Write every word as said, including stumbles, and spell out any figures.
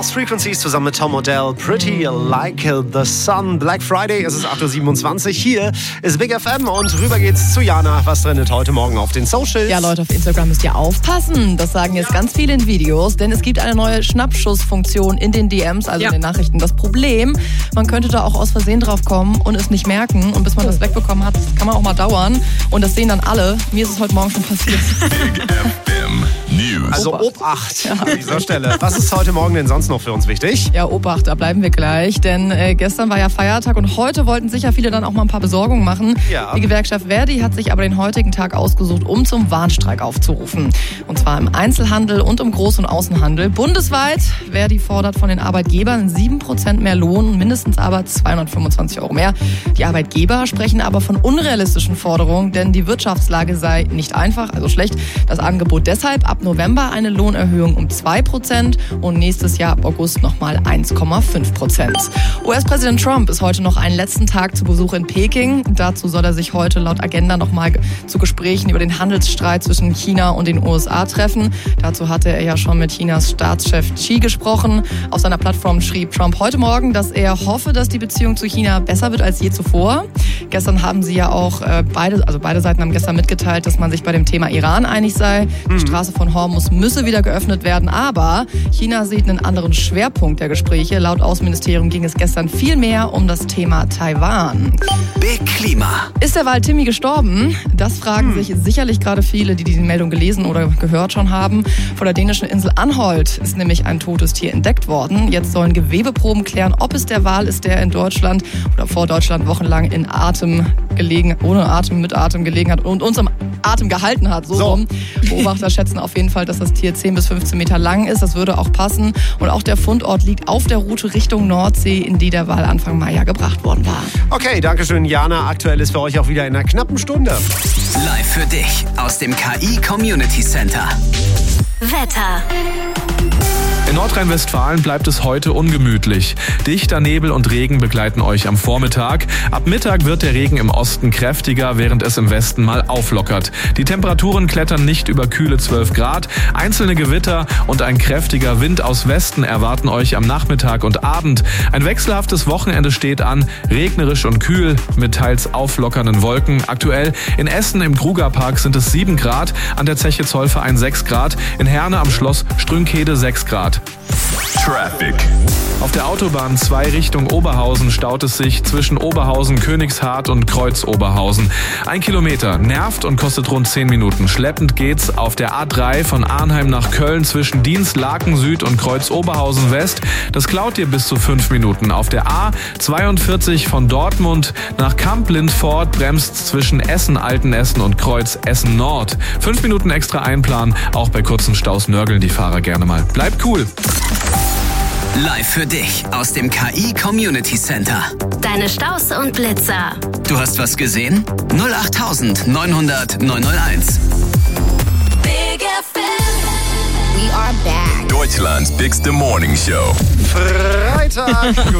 Lost Frequencies zusammen mit Tom Odell, Pretty Like the Sun. Black Friday, es ist acht Uhr siebenundzwanzig. Hier ist Big F M und rüber geht's zu Jana. Was trendet heute Morgen auf den Socials? Ja, Leute, auf Instagram müsst ihr aufpassen. Das sagen jetzt ganz viele in Videos, denn es gibt eine neue Schnappschussfunktion in den D Ms, also ja. in den Nachrichten. Das Problem, man könnte da auch aus Versehen drauf kommen und es nicht merken. Und bis man das wegbekommen hat, das kann man auch mal dauern. Und das sehen dann alle. Mir ist es heute Morgen schon passiert. Big F M News. Also Obacht ja. an dieser Stelle. Was ist heute Morgen denn sonst noch für uns wichtig? Ja, Obacht, da bleiben wir gleich. Denn äh, gestern war ja Feiertag und heute wollten sicher viele dann auch mal ein paar Besorgungen machen. Ja. Die Gewerkschaft Verdi hat sich aber den heutigen Tag ausgesucht, um zum Warnstreik aufzurufen. Und zwar im Einzelhandel und im Groß- und Außenhandel. Bundesweit, Verdi fordert von den Arbeitgebern sieben Prozent mehr Lohn, mindestens aber zweihundertfünfundzwanzig Euro mehr. Die Arbeitgeber sprechen aber von unrealistischen Forderungen, denn die Wirtschaftslage sei nicht einfach, also schlecht. Das Angebot deshalb ab November eine Lohnerhöhung um zwei Prozent und nächstes Jahr ab August nochmal eins Komma fünf Prozent. U S-Präsident Trump ist heute noch einen letzten Tag zu Besuch in Peking. Dazu soll er sich heute laut Agenda nochmal zu Gesprächen über den Handelsstreit zwischen China und den U S A treffen. Dazu hatte er ja schon mit Chinas Staatschef Xi gesprochen. Auf seiner Plattform schrieb Trump heute Morgen, dass er hoffe, dass die Beziehung zu China besser wird als je zuvor. Gestern haben sie ja auch äh, beide, also beide Seiten haben gestern mitgeteilt, dass man sich bei dem Thema Iran einig sei. Die Straße von Hormuz müsse wieder geöffnet werden, aber China sieht einen anderen Schwerpunkt der Gespräche. Laut Außenministerium ging es gestern viel mehr um das Thema Taiwan. Big Klima. Ist der Wal Timmy gestorben? Das fragen hm. sich sicherlich gerade viele, die die Meldung gelesen oder gehört schon haben. Vor der dänischen Insel Anholt ist nämlich ein totes Tier entdeckt worden. Jetzt sollen Gewebeproben klären, ob es der Wal ist, der in Deutschland oder vor Deutschland wochenlang in Atem gelegen, ohne Atem, mit Atem gelegen hat und uns im Atem gehalten hat. So, so. rum. Beobachter schätzen auf jeden Fall, dass das Tier zehn bis fünfzehn Meter lang ist. Das würde auch passen. Und auch der Fundort liegt auf der Route Richtung Nordsee, in die der Wal Anfang Mai ja gebracht worden war. Okay, danke schön, Jana. Aktuell ist für euch auch wieder in einer knappen Stunde. Live für dich aus dem K I Community Center. Wetter. In Nordrhein-Westfalen bleibt es heute ungemütlich. Dichter Nebel und Regen begleiten euch am Vormittag. Ab Mittag wird der Regen im Osten kräftiger, während es im Westen mal auflockert. Die Temperaturen klettern nicht über kühle zwölf Grad. Einzelne Gewitter und ein kräftiger Wind aus Westen erwarten euch am Nachmittag und Abend. Ein wechselhaftes Wochenende steht an, regnerisch und kühl mit teils auflockernden Wolken. Aktuell in Essen im Krugerpark sind es sieben Grad, an der Zeche Zollverein sechs Grad, in Herne am Schloss Strünkede sechs Grad. Traffic. Auf der Autobahn zwei Richtung Oberhausen staut es sich zwischen Oberhausen, Königshardt und Kreuz Oberhausen. Ein Kilometer nervt und kostet rund zehn Minuten. Schleppend geht's auf der A drei von Arnheim nach Köln zwischen Dienst, Laken Süd und Kreuz Oberhausen West. Das klaut dir bis zu fünf Minuten. Auf der A zweiundvierzig von Dortmund nach Kamp-Lindfort bremst zwischen Essen, Altenessen und Kreuz Essen Nord. Fünf Minuten extra einplanen, auch bei kurzen Staus nörgeln die Fahrer gerne mal. Bleibt cool. Live für dich aus dem K I Community Center. Deine Staus und Blitzer. Du hast was gesehen? null acht neunhundert neun null eins. Big F M. We are back. Deutschlands bigste Morning Show. Freitag.